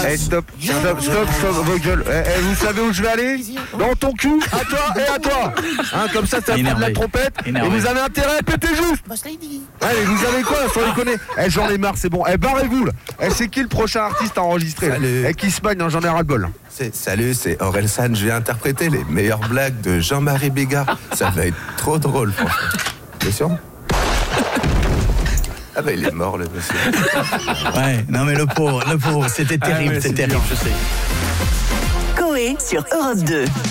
Stop, vos gueules. Vous savez où je vais aller? Dans ton cul, à toi et à toi. Comme ça fait de la trompette. Et vous avez intérêt à péter juste. Allez, vous avez quoi, sans déconner? J'en ai marre, c'est bon. Barrez-vous là. C'est qui le prochain artiste à enregistrer? Qui se bagne, j'en ai ras le bol. Salut, c'est Orelsan. Je vais interpréter les meilleures blagues de Jean-Marie Bigard. Ça va être trop drôle, franchement. T'es sûr? Ah bah il est mort le monsieur. Ouais, non mais le pauvre, c'était terrible, c'est terrible, dur. je sais. Coé sur Europe 2.